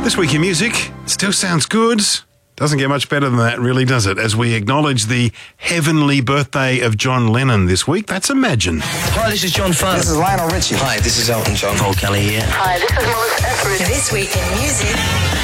This week in music still sounds good. Doesn't get much better than that, really, does it? As we acknowledge the heavenly birthday of John Lennon this week. That's Imagine. Hi, this is John Farr. This is Lionel Richie. Hi, this is Elton John. Paul Kelly here. Hi, this is Melissa Etheridge. This week in music.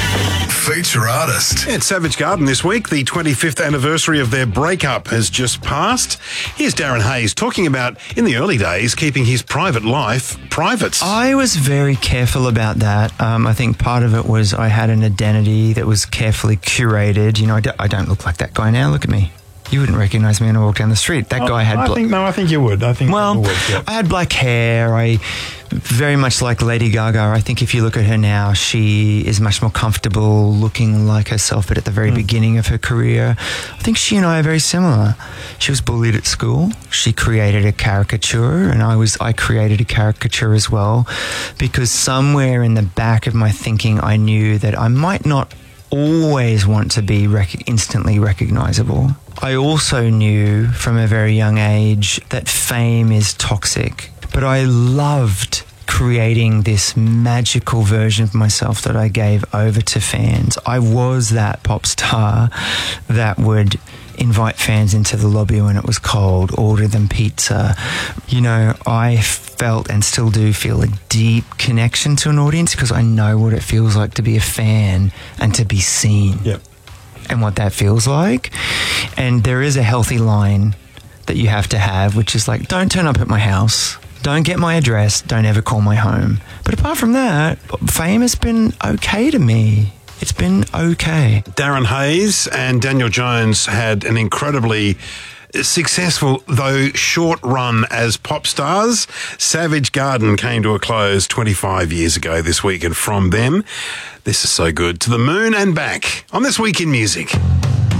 Feature artist. It's Savage Garden this week. The 25th anniversary of their breakup has just passed. Here's Darren Hayes talking about, in the early days, keeping his private life private. I was very careful about that. I think part of it was I had an identity that was carefully curated. You know, I don't look like that guy now. Look at me. You wouldn't recognise me when I walked down the street. That guy had... I think you would. I think well, would, yeah. I had black hair. I very much like Lady Gaga. I think if you look at her now, she is much more comfortable looking like herself, but at the very beginning of her career, I think she and I are very similar. She was bullied at school. She created a caricature, and I created a caricature as well, because somewhere in the back of my thinking, I knew that I might not always want to be instantly recognisable. I also knew from a very young age that fame is toxic, but I loved creating this magical version of myself that I gave over to fans. I was that pop star that would invite fans into the lobby when it was cold, order them pizza. You know, I felt and still do feel a deep connection to an audience because I know what it feels like to be a fan and to be seen. Yep. And what that feels like. And there is a healthy line that you have to have, which is like, don't turn up at my house. Don't get my address. Don't ever call my home. But apart from that, fame has been okay to me. It's been okay. Darren Hayes and Daniel Jones had an incredibly successful, though short run as pop stars. Savage Garden came to a close 25 years ago this week, and from them, this is so good. To the moon and back on This Week in Music.